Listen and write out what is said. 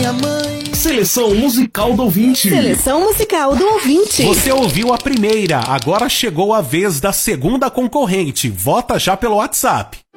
minha mãe. Seleção musical do ouvinte. Seleção musical do ouvinte. Você ouviu a primeira, agora chegou a vez da segunda concorrente. Vota já pelo WhatsApp.